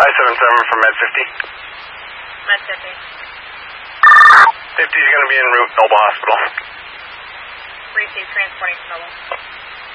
577 from Med 50. Med 50. 50 is going to be en route, Noble Hospital. Receive, transporting to Noble.